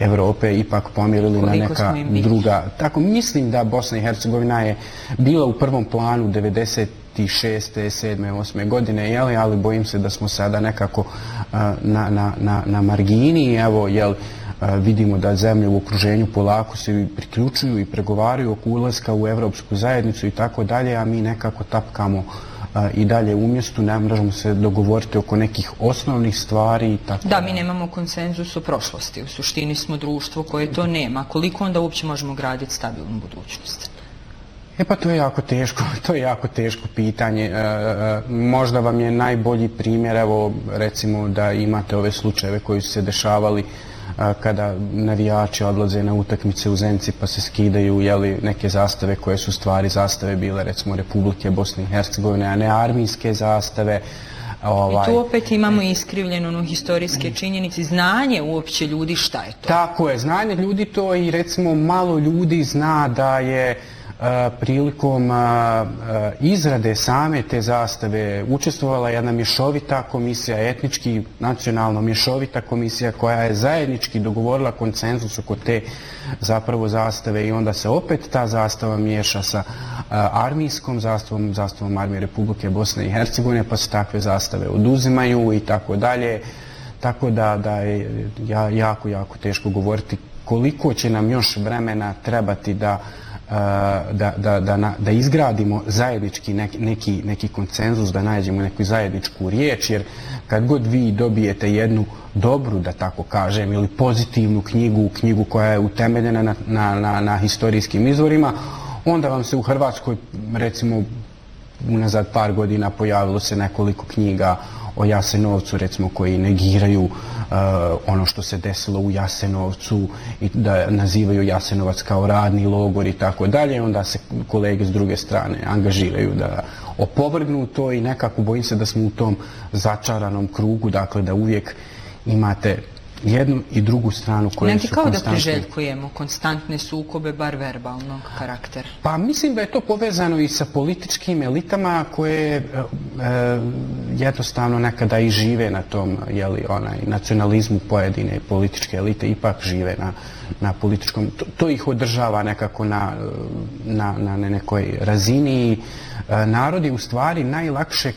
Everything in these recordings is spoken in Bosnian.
Evrope ipak pomirili na neka druga. Tako mislim da Bosna i Hercegovina je bila u prvom planu 96. 7. 8. godine, ali bojim se da smo sada nekako na margini. Evo, vidimo da zemlje u okruženju polako se priključuju i pregovaraju oko ulaska u Evropsku zajednicu i tako dalje, a mi nekako tapkamo i dalje u mjestu, ne možemo se dogovoriti oko nekih osnovnih stvari. Da, mi nemamo konsenzus o prošlosti. U suštini smo društvo koje to nema. Koliko onda uopće možemo graditi stabilnu budućnost? Pa to je jako teško pitanje. Možda vam je najbolji primjer, evo recimo da imate ove slučajeve koji su se dešavali kada navijači odlaze na utakmice u Zenici pa se skidaju neke zastave koje su stvari zastave bile recimo Republike Bosne i Hercegovine, a ne armijske zastave. I tu opet imamo iskrivljeno historijske činjenice, znanje uopće ljudi šta je to. Tako je, znanje ljudi to i recimo malo ljudi zna da je prilikom izrade same te zastave učestvovala jedna mješovita komisija, etnički, nacionalno mješovita komisija koja je zajednički dogovorila konsenzus oko te zapravo zastave i onda se opet ta zastava miješa sa armijskom zastavom Armije Republike Bosne i Hercegovine, pa se takve zastave oduzimaju i tako dalje. Tako da je jako teško govoriti koliko će nam još vremena trebati da izgradimo zajednički neki konsenzus, da nađemo neku zajedničku riječ, jer kad god vi dobijete jednu dobru, da tako kažem, ili pozitivnu knjigu koja je utemeljena na historijskim izvorima, onda vam se u Hrvatskoj, recimo, unazad par godina pojavilo se nekoliko knjiga o Jasenovcu, recimo, koji negiraju ono što se desilo u Jasenovcu i da nazivaju Jasenovac kao radni logor i tako dalje. Onda se kolege s druge strane angažiraju da opovrgnu to i nekako bojim se da smo u tom začaranom krugu, dakle da uvijek imate jednu i drugu stranu koje su konstantne. Kao da priželjkujemo konstantne sukobe, bar verbalnog karaktera. Pa mislim da je to povezano i sa političkim elitama koje jednostavno nekada i žive na tom nacionalizmu pojedine političke elite, ipak žive na političkom. To ih održava nekako na nekoj razini. Narod je u stvari najlakše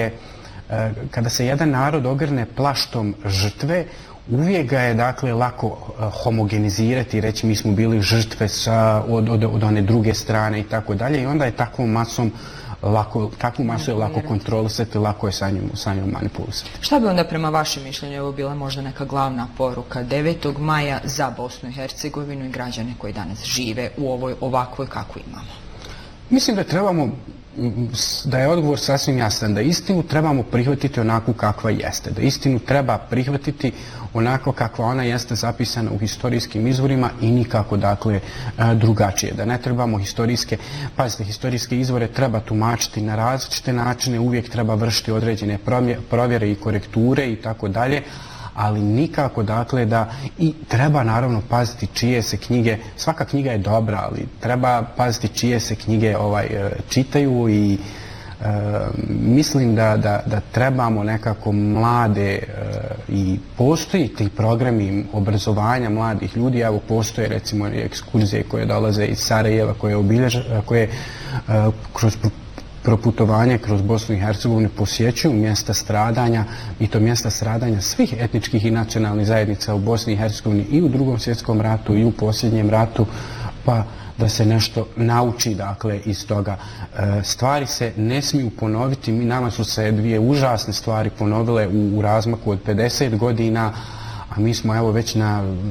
kada se jedan narod ogrne plaštom žrtve, uvijek ga je dakle lako homogenizirati i reći mi smo bili žrtve od one druge strane i tako dalje i onda je takvu masu je lako kontrolisati, lako je sa njom manipulisati. Šta bi onda prema vašem mišljenju ovo bila možda neka glavna poruka 9. maja za Bosnu i Hercegovinu i građane koji danas žive u ovoj ovakvoj kako imamo? Mislim da je odgovor sasvim jasan, da istinu trebamo prihvatiti onako kakva jeste, da istinu treba prihvatiti onako kakva ona jeste zapisana u historijskim izvorima i nikako dakle drugačije, da ne trebamo historijske izvore treba tumačiti na različite načine, uvijek treba vršiti određene provjere i korekture i tako dalje, ali nikako dakle da i treba naravno paziti čije se knjige, svaka knjiga je dobra, ali treba paziti čije se knjige čitaju i mislim da trebamo nekako mlade i postoji ti programi obrazovanja mladih ljudi, evo postoje recimo ekskurzije koje dolaze iz Sarajeva koje kroz proputovanje kroz Bosnu i Hercegovinu posjećuju mjesta stradanja i to mjesta stradanja svih etničkih i nacionalnih zajednica u Bosni i Hercegovini i u Drugom svjetskom ratu i u posljednjem ratu, pa da se nešto nauči dakle iz toga. Stvari se ne smiju ponoviti, nama su se dvije užasne stvari ponovile u razmaku od 50 godina, a mi smo evo već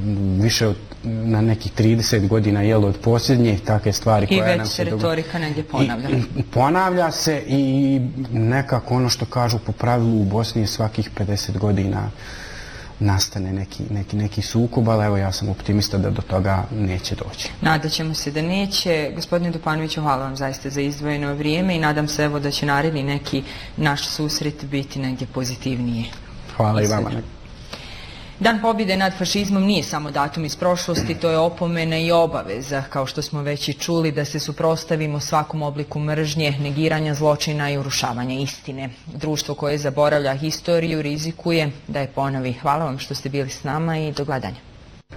na nekih 30 godina od posljednje takve stvari koje nam se događaju. I već se retorika negdje ponavlja. Ponavlja se i nekako ono što kažu po pravilu u Bosni je svakih 50 godina nastane neki sukob, ali evo ja sam optimista da do toga neće doći. Nadat ćemo se da neće. Gospodine Dupanoviću, hvala vam zaista za izdvojeno vrijeme i nadam se evo da će naredni neki naš susret biti negdje pozitivnije. Hvala i vama. Dan pobjede nad fašizmom nije samo datum iz prošlosti, to je opomena i obaveza, kao što smo već i čuli, da se suprotstavimo svakom obliku mržnje, negiranja zločina i urušavanja istine. Društvo koje zaboravlja historiju rizikuje da je ponovi. Hvala vam što ste bili s nama i do gledanja.